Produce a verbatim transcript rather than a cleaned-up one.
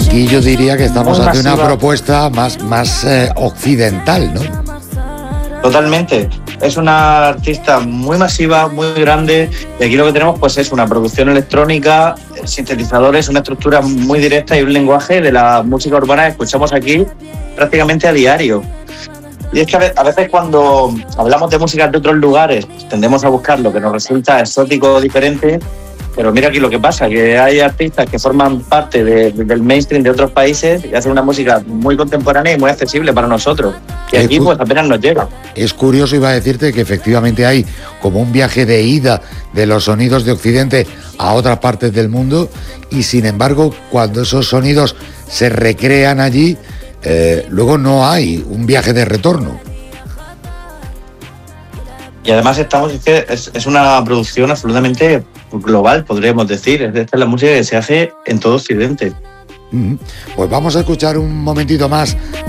aquí yo diría que estamos Muy ante una masiva. propuesta más, más eh, occidental, ¿no? Totalmente. Es una artista muy masiva, muy grande, y aquí lo que tenemos pues es una producción electrónica, sintetizadores, una estructura muy directa y un lenguaje de la música urbana que escuchamos aquí prácticamente a diario. Y es que a ve- a veces cuando hablamos de músicas de otros lugares pues, tendemos a buscar lo que nos resulta exótico o diferente, pero mira aquí lo que pasa, que hay artistas que forman parte de- de- del mainstream de otros países y hacen una música muy contemporánea y muy accesible para nosotros. Y Eh, aquí ju- pues apenas nos llega. Es curioso, iba a decirte que efectivamente hay como un viaje de ida de los sonidos de Occidente a otras partes del mundo y sin embargo cuando esos sonidos se recrean allí, eh, luego no hay un viaje de retorno. Y además estamos, es, que es, es una producción absolutamente global, podríamos decir. Esta es la música que se hace en todo Occidente. Mm. Pues vamos a escuchar un momentito más